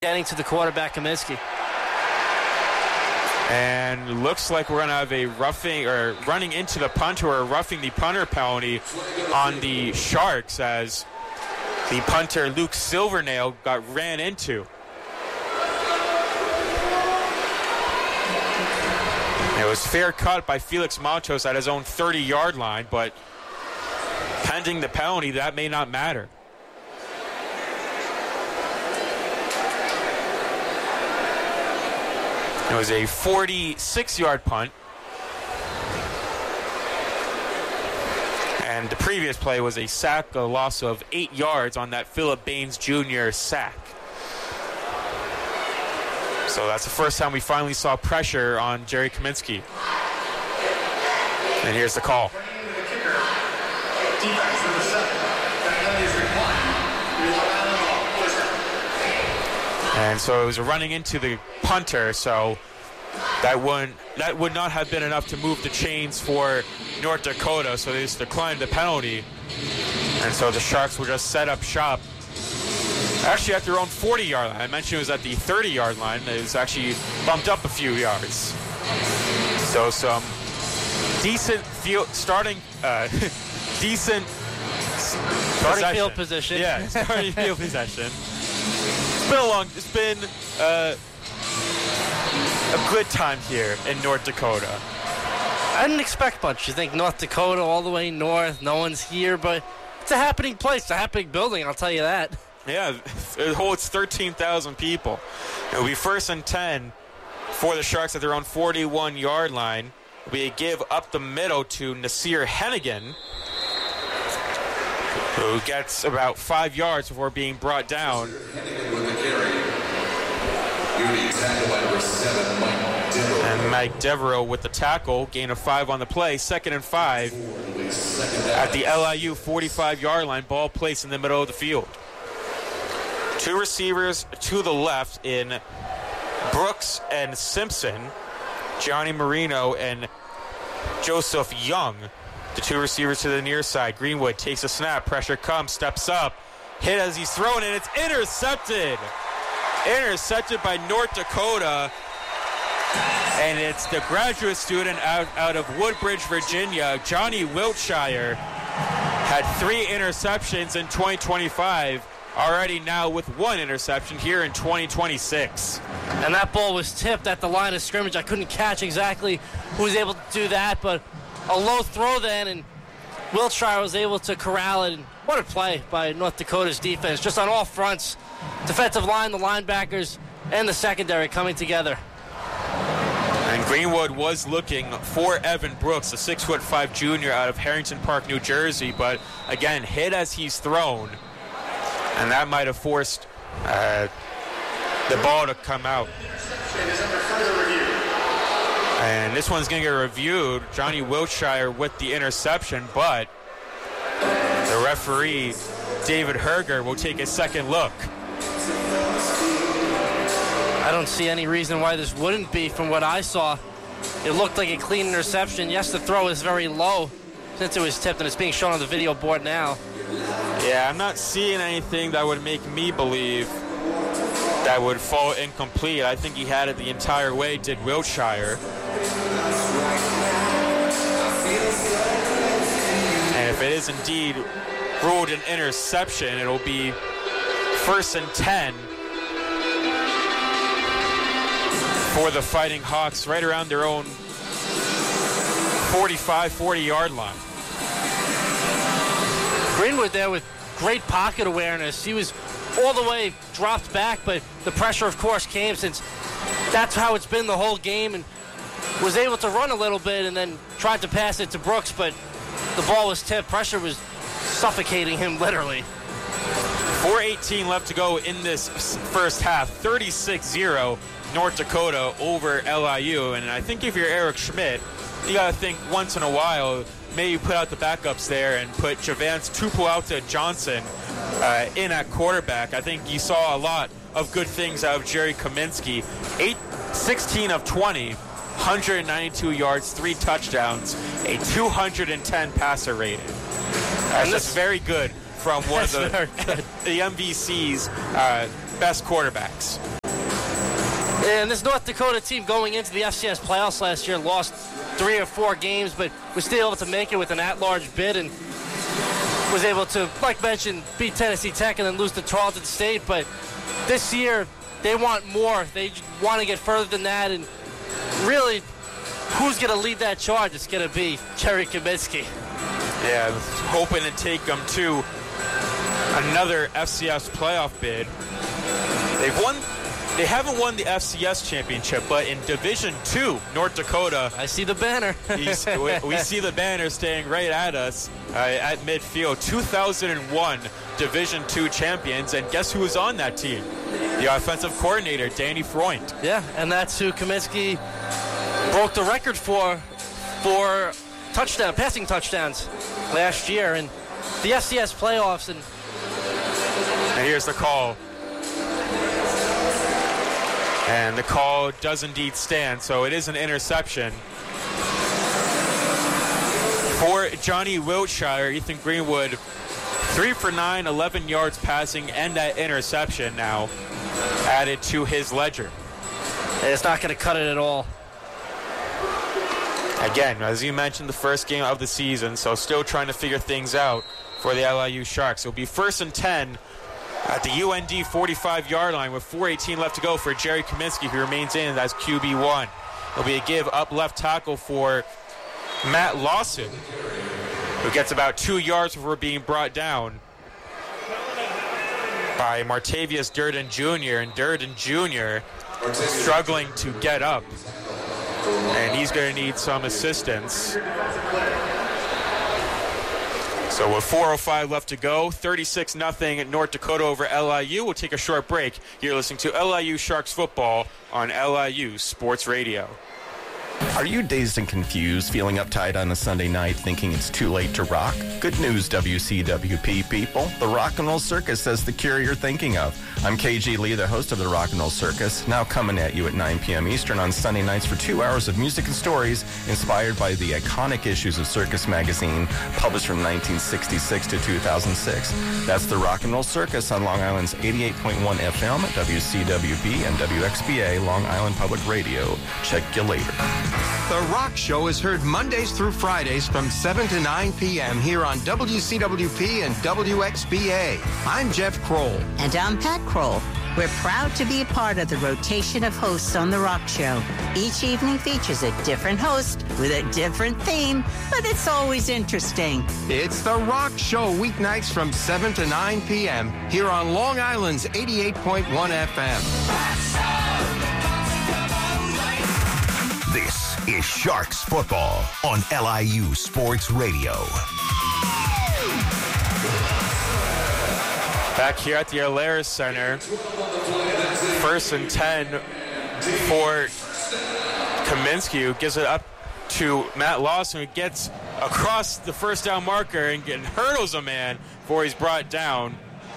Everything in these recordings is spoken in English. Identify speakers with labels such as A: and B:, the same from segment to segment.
A: getting to the quarterback, Kaminsky.
B: And looks like we're going to have a roughing or running into the punter or roughing the punter penalty on the Sharks as the punter Luke Silvernail got ran into. It was fair cut by Felix Montos at his own 30-yard line, but pending the penalty, that may not matter. It was a 46-yard punt. And the previous play was a sack, a loss of 8 yards on that Philip Baines Jr. sack. So that's the first time we finally saw pressure on Jerry Kaminsky. And here's the call. And so it was running into the punter, so that would not have been enough to move the chains for North Dakota, so they just declined the penalty. And so the Sharks will just set up shop. Actually at their own 40-yard line. I mentioned it was at the 30-yard line. It was actually bumped up a few yards. So some decent starting field
A: position.
B: Yeah, starting field possession. It's been a good time here in North Dakota.
A: I didn't expect much. You think North Dakota all the way north, no one's here, but it's a happening place, a happening building, I'll tell you that.
B: Yeah, it holds 13,000 people. It'll be 1st and 10 for the Sharks at their own 41-yard line. We give up the middle to Nasir Hennigan, who gets about 5 yards before being brought down. And Mike Devereaux with the tackle, gain of 5 on the play, 2nd and 5 at the LIU 45-yard line, ball placed in the middle of the field. 2 receivers to the left in Brooks and Simpson, Johnny Marino and Joseph Young. The 2 receivers to the near side. Greenwood takes a snap, pressure comes, steps up, hit as he's thrown, and it's intercepted. Intercepted by North Dakota. And it's the graduate student out of Woodbridge, Virginia, Johnny Wiltshire. Had 3 interceptions in 2025. Already now with 1 interception here in 2026.
A: And that ball was tipped at the line of scrimmage. I couldn't catch exactly who was able to do that, but a low throw then, and Wiltshire was able to corral it. And what a play by North Dakota's defense, just on all fronts. Defensive line, the linebackers, and the secondary coming together.
B: And Greenwood was looking for Evan Brooks, a 6'5" junior out of Harrington Park, New Jersey, but again, hit as he's thrown. And that might have forced the ball to come out. And this one's going to get reviewed. Johnny Wiltshire with the interception, but the referee, David Herger, will take a second look.
A: I don't see any reason why this wouldn't be from what I saw. It looked like a clean interception. Yes, the throw is very low since it was tipped, and it's being shown on the video board now.
B: Yeah, I'm not seeing anything that would make me believe that would fall incomplete. I think he had it the entire way, did Wiltshire. And if it is indeed ruled an interception, it'll be 1st and 10 for the Fighting Hawks right around their own 45, 40-yard line.
A: Greenwood there with great pocket awareness. He was all the way dropped back, but the pressure, of course, came since that's how it's been the whole game, and was able to run a little bit and then tried to pass it to Brooks, but the ball was tipped. Pressure was suffocating him, literally.
B: 4:18 left to go in this first half. 36-0 North Dakota over LIU, and I think if you're Eric Schmidt, you got to think once in a while, maybe put out the backups there and put Javance Tupuauta Johnson in at quarterback. I think you saw a lot of good things out of Jerry Kaminsky. 16 of 20, 192 yards, 3 touchdowns, a 210 passer rating. That's just very good from one of the MVC's best quarterbacks.
A: And this North Dakota team going into the FCS playoffs last year lost 3 or 4 games, but was still able to make it with an at-large bid and was able to, like mentioned, beat Tennessee Tech and then lose to Tarleton State. But this year, they want more. They want to get further than that. And really, who's going to lead that charge? It's going to be Jerry Kaminsky.
B: Yeah, hoping to take them to another FCS playoff bid. They haven't won the FCS championship, but in Division II, North Dakota.
A: I see the banner.
B: We see the banner staying right at us at midfield. 2001 Division II champions, and guess who was on that team? The offensive coordinator, Danny Freund.
A: Yeah, and that's who Kaminsky broke the record for passing touchdowns last year in the FCS playoffs. And
B: here's the call. And the call does indeed stand, so it is an interception. For Johnny Wiltshire, Ethan Greenwood, 3 for 9, 11 yards passing, and that interception now added to his ledger.
A: It's not going to cut it at all.
B: Again, as you mentioned, the first game of the season, so still trying to figure things out for the LIU Sharks. It'll be 1st and 10 at the UND 45-yard line with 4:18 left to go for Jerry Kaminsky, who remains in as QB1. It'll be a give up left tackle for Matt Lawson, who gets about 2 yards before being brought down by Martavius Durden Jr. And Durden Jr. struggling to get up, and he's going to need some assistance. So with 4:05 left to go, 36-0 North Dakota over LIU. We'll take a short break. You're listening to LIU Sharks football on LIU Sports Radio.
C: Are you dazed and confused, feeling uptight on a Sunday night, thinking it's too late to rock? Good news, WCWP people. The Rock and Roll Circus has the cure you're thinking of. I'm KG Lee, the host of the Rock and Roll Circus, now coming at you at 9 p.m. Eastern on Sunday nights for 2 hours of music and stories inspired by the iconic issues of Circus Magazine, published from 1966 to 2006. That's the Rock and Roll Circus on Long Island's 88.1 FM, WCWB, and WXBA, Long Island Public Radio. Check you later.
D: The Rock Show is heard Mondays through Fridays from 7 to 9 p.m. here on WCWP and WXBA. I'm Jeff Kroll.
E: And I'm Pat Kroll. We're proud to be a part of the rotation of hosts on The Rock Show. Each evening features a different host with a different theme, but it's always interesting.
D: It's The Rock Show weeknights from 7 to 9 p.m. here on Long Island's 88.1 FM.
F: This is Sharks football on LIU Sports Radio.
B: Back here at the Alaris Center, 1st and 10 for Kaminsky, who gives it up to Matt Lawson, who gets across the first down marker and hurdles a man before he's brought down.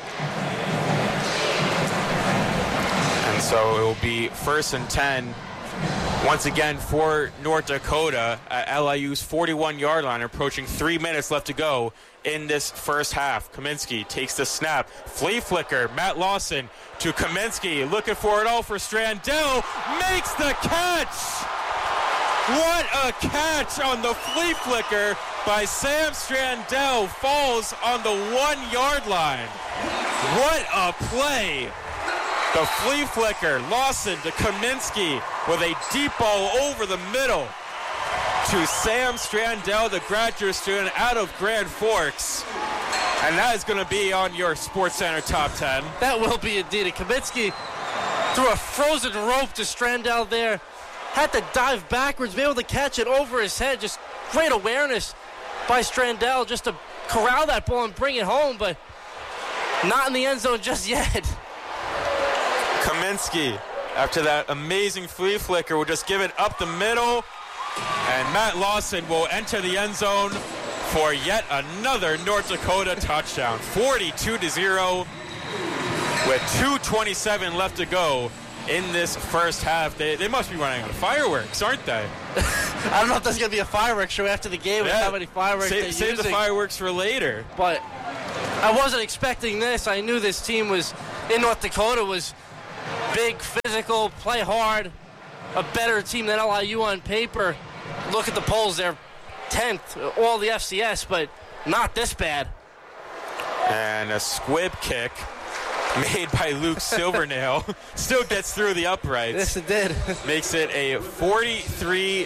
B: And so it will be 1st and 10 once again for North Dakota at LIU's 41-yard line, approaching 3 minutes left to go in this first half. Kaminsky takes the snap. Flea flicker. Matt Lawson to Kaminsky. Looking for it all for Strandell. Makes the catch! What a catch on the flea flicker by Sam Strandell. Falls on the 1-yard line. What a play! The flea flicker, Lawson to Kaminsky with a deep ball over the middle to Sam Strandell, the graduate student out of Grand Forks. And that is going to be on your Sports Center Top 10.
A: That will be indeed. Kaminsky threw a frozen rope to Strandell there. Had to dive backwards, be able to catch it over his head. Just great awareness by Strandell just to corral that ball and bring it home, but not in the end zone just yet.
B: Kaminsky, after that amazing flea flicker, will just give it up the middle, and Matt Lawson will enter the end zone for yet another North Dakota touchdown. 42-0 with 2:27 left to go in this first half. They must be running out of fireworks, aren't they?
A: I don't know if there's going to be a fireworks show after the game and how many fireworks they're using.
B: Save the fireworks for later.
A: But I wasn't expecting this. I knew this team was in North Dakota was big, physical, play hard, a better team than LIU on paper. Look at the polls; they're 10th, all the FCS, but not this bad.
B: And a squib kick made by Luke Silvernail still gets through the uprights.
A: Yes, it did.
B: Makes it a 43-0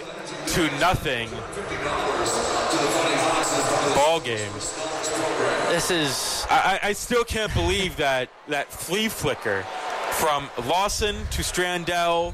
B: ball game.
A: This is...
B: I still can't believe that flea flicker from Lawson to Strandell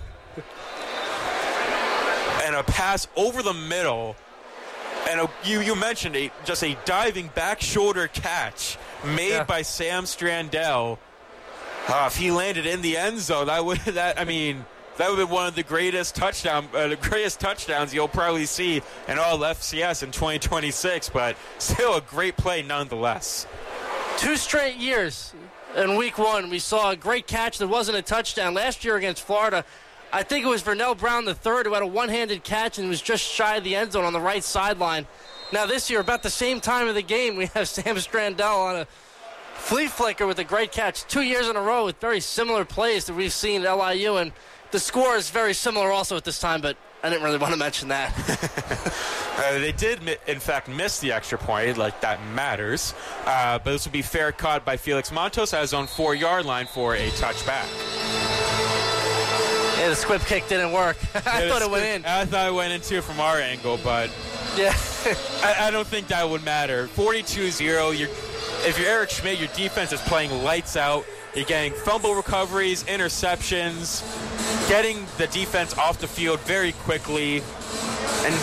B: and a pass over the middle. And you mentioned just a diving back shoulder catch made by Sam Strandell. If he landed in the end zone, that would have been one of the greatest touchdowns you'll probably see in all FCS in 2026. But still a great play nonetheless.
A: 2 straight years in week 1, we saw a great catch that wasn't a touchdown. Last year against Florida, I think it was Vernell Brown III who had a one-handed catch and was just shy of the end zone on the right sideline. Now this year, about the same time of the game, we have Sam Strandell on a flea flicker with a great catch. 2 years in a row with very similar plays that we've seen at LIU, and the score is very similar also at this time, but I didn't really want to mention that.
B: They did, in fact, miss the extra point. Like, that matters. But this will be fair caught by Felix Montos at his own 4-yard line for a touchback.
A: Yeah, the squib kick didn't work. I thought it went in.
B: I thought it went in, too, from our angle, but
A: yeah,
B: I don't think that would matter. 42-0, if you're Eric Schmidt, your defense is playing lights out. You're getting fumble recoveries, interceptions, getting the defense off the field very quickly. And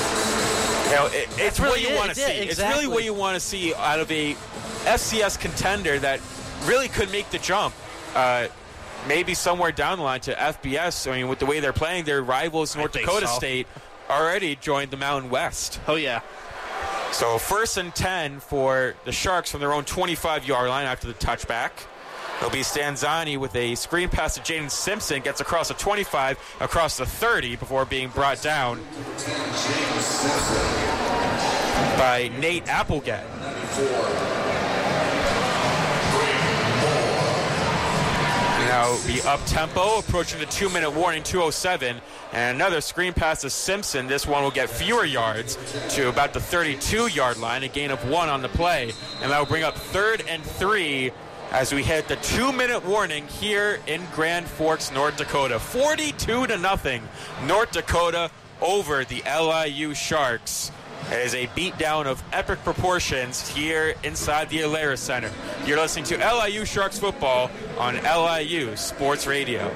B: it's what you want to see.
A: Exactly.
B: It's really what you want to see out of a FCS contender that really could make the jump. Maybe somewhere down the line to FBS. I mean, with the way they're playing, their rivals, North Dakota State, already joined the Mountain West.
A: Oh, yeah.
B: So 1st and 10 for the Sharks from their own 25-yard line after the touchback. It'll be Stanzani with a screen pass to Jaden Simpson. Gets across the 25, across the 30 before being brought down by Nate Applegate. Now be up-tempo, approaching the 2-minute warning, 2:07. And another screen pass to Simpson. This one will get fewer yards to about the 32-yard line, a gain of 1 on the play. And that will bring up 3rd and 3 as we hit the 2-minute warning here in Grand Forks, North Dakota. 42-0, North Dakota over the LIU Sharks. It is a beatdown of epic proportions here inside the Alara Center. You're listening to LIU Sharks football on LIU Sports Radio.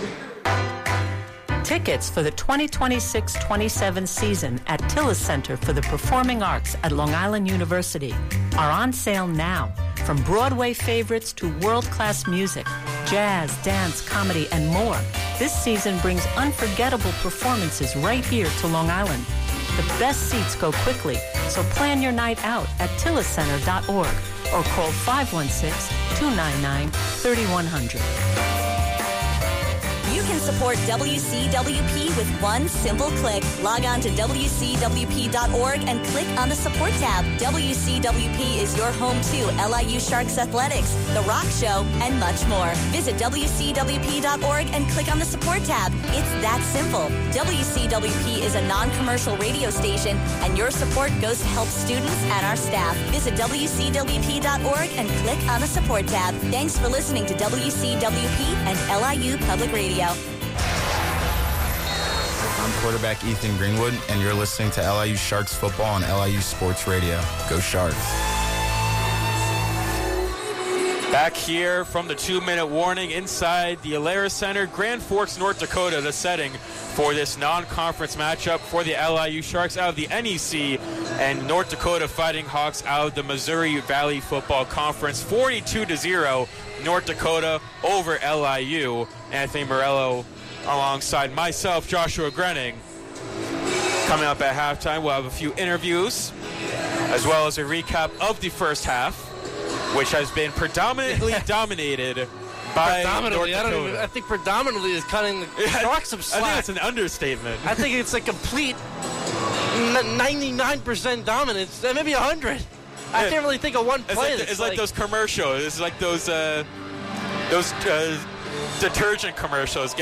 G: Tickets for the 2026-27 season at Tillis Center for the Performing Arts at Long Island University are on sale now. From Broadway favorites to world-class music, jazz, dance, comedy, and more, this season brings unforgettable performances right here to Long Island. The best seats go quickly, so plan your night out at tilliscenter.org or call 516-299-3100.
H: You can support WCWP with one simple click. Log on to WCWP.org and click on the support tab. WCWP is your home to LIU Sharks Athletics, The Rock Show, and much more. Visit WCWP.org and click on the support tab. It's that simple. WCWP is a non-commercial radio station, and your support goes to help students and our staff. Visit WCWP.org and click on the support tab. Thanks for listening to WCWP and LIU Public Radio.
I: I'm quarterback Ethan Greenwood, and you're listening to LIU Sharks football on LIU Sports Radio. Go Sharks.
B: Back here from the 2-minute warning inside the Alara Center, Grand Forks, North Dakota, the setting for this non-conference matchup for the LIU Sharks out of the NEC and North Dakota Fighting Hawks out of the Missouri Valley Football Conference. 42-0, North Dakota over LIU. Anthony Morello alongside myself, Joshua Grenning. Coming up at halftime, we'll have a few interviews as well as a recap of the first half, which has been predominantly dominated by North Dakota.
A: I think predominantly is cutting the Sharks some slack.
B: I think it's an understatement.
A: I think it's a complete 99% dominance, maybe 100. I can't really think of one play.
B: It's like those commercials. It's like those detergent commercials.